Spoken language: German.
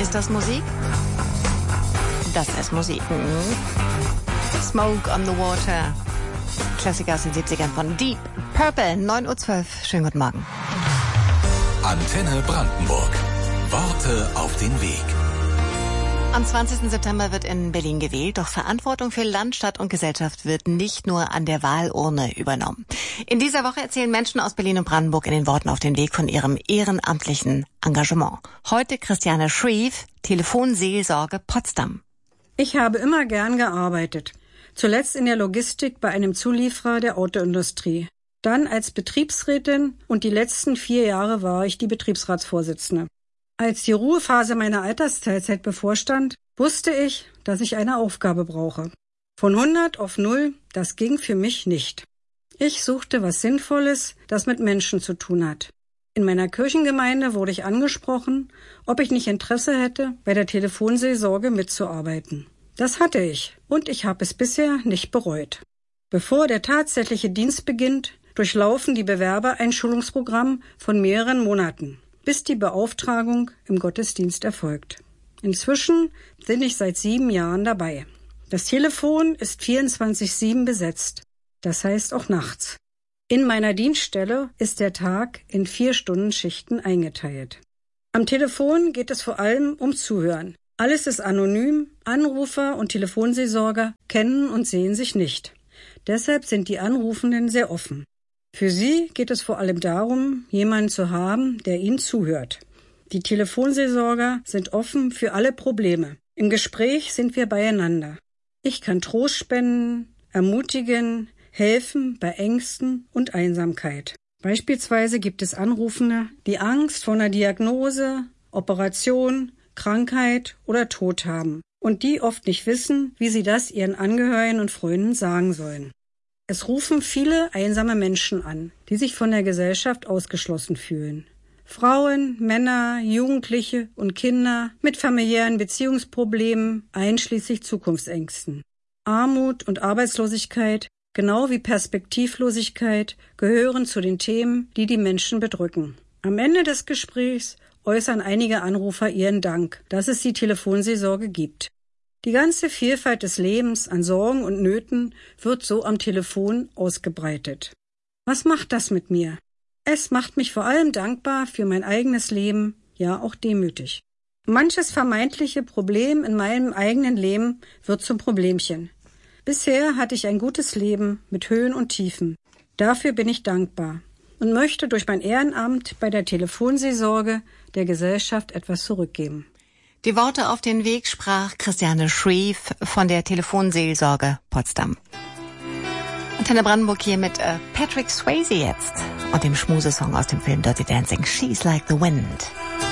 Ist das Musik? Das ist Musik. Smoke on the Water. Klassiker aus den 70ern von Deep Purple. 9:12 Uhr. Schönen guten Morgen. Antenne Brandenburg. Worte auf den Weg. Am 20. September wird in Berlin gewählt, doch Verantwortung für Land, Stadt und Gesellschaft wird nicht nur an der Wahlurne übernommen. In dieser Woche erzählen Menschen aus Berlin und Brandenburg in den Worten auf den Weg von ihrem ehrenamtlichen Engagement. Heute Christiane Schrief, Telefonseelsorge Potsdam. Ich habe immer gern gearbeitet. Zuletzt in der Logistik bei einem Zulieferer der Autoindustrie. Dann als Betriebsrätin und die letzten 4 Jahre war ich die Betriebsratsvorsitzende. Als die Ruhephase meiner Altersteilzeit bevorstand, wusste ich, dass ich eine Aufgabe brauche. Von 100 auf 0, das ging für mich nicht. Ich suchte was Sinnvolles, das mit Menschen zu tun hat. In meiner Kirchengemeinde wurde ich angesprochen, ob ich nicht Interesse hätte, bei der Telefonseelsorge mitzuarbeiten. Das hatte ich und ich habe es bisher nicht bereut. Bevor der tatsächliche Dienst beginnt, durchlaufen die Bewerber ein Schulungsprogramm von mehreren Monaten, bis die Beauftragung im Gottesdienst erfolgt. Inzwischen bin ich seit 7 Jahren dabei. Das Telefon ist 24/7 besetzt, das heißt auch nachts. In meiner Dienststelle ist der Tag in 4-Stunden-Schichten eingeteilt. Am Telefon geht es vor allem um Zuhören. Alles ist anonym, Anrufer und Telefonseelsorger kennen und sehen sich nicht. Deshalb sind die Anrufenden sehr offen. Für sie geht es vor allem darum, jemanden zu haben, der ihnen zuhört. Die Telefonseelsorger sind offen für alle Probleme. Im Gespräch sind wir beieinander. Ich kann Trost spenden, ermutigen, helfen bei Ängsten und Einsamkeit. Beispielsweise gibt es Anrufende, die Angst vor einer Diagnose, Operation, Krankheit oder Tod haben und die oft nicht wissen, wie sie das ihren Angehörigen und Freunden sagen sollen. Es rufen viele einsame Menschen an, die sich von der Gesellschaft ausgeschlossen fühlen. Frauen, Männer, Jugendliche und Kinder mit familiären Beziehungsproblemen, einschließlich Zukunftsängsten. Armut und Arbeitslosigkeit, genau wie Perspektivlosigkeit, gehören zu den Themen, die die Menschen bedrücken. Am Ende des Gesprächs äußern einige Anrufer ihren Dank, dass es die Telefonseelsorge gibt. Die ganze Vielfalt des Lebens an Sorgen und Nöten wird so am Telefon ausgebreitet. Was macht das mit mir? Es macht mich vor allem dankbar für mein eigenes Leben, ja auch demütig. Manches vermeintliche Problem in meinem eigenen Leben wird zum Problemchen. Bisher hatte ich ein gutes Leben mit Höhen und Tiefen. Dafür bin ich dankbar und möchte durch mein Ehrenamt bei der Telefonseelsorge der Gesellschaft etwas zurückgeben. Die Worte auf den Weg sprach Christiane Schrief von der Telefonseelsorge Potsdam. Antenne Brandenburg hier mit Patrick Swayze jetzt und dem Schmusesong aus dem Film Dirty Dancing, She's Like the Wind.